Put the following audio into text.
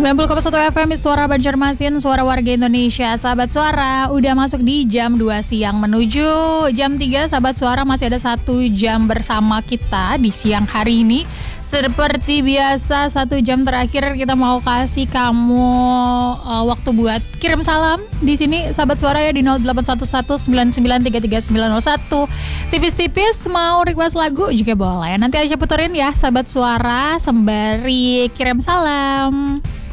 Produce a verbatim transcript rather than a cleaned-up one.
sembilan puluh koma satu F M Suara Banjarmasin, suara warga Indonesia. Sahabat Suara, udah masuk di jam dua siang menuju jam tiga. Sahabat Suara, masih ada satu jam bersama kita di siang hari ini. Seperti biasa, satu jam terakhir kita mau kasih kamu uh, waktu buat kirim salam di sini, sahabat Suara, ya, di nol delapan satu satu sembilan sembilan tiga tiga sembilan nol satu. Tipis-tipis mau request lagu juga boleh. Nanti aja puterin ya, sahabat Suara, sembari kirim salam.